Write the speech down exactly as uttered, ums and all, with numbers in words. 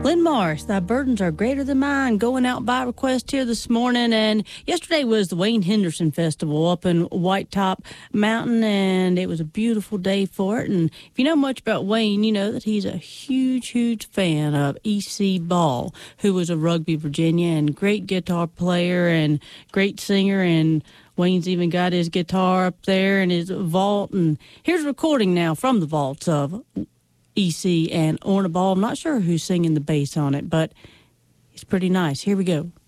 Lynn Morris, thy burdens are greater than mine, going out by request here this morning. And yesterday was the Wayne Henderson Festival up in White Top Mountain, and it was a beautiful day for it. And if you know much about Wayne, you know that he's a huge, huge fan of E C. Ball, who was of Rugby, Virginia, and great guitar player and great singer. And Wayne's even got his guitar up there in his vault. And here's a recording now from the vaults of E C and Orna Ball. I'm not sure who's singing the bass on it, but it's pretty nice. Here we go.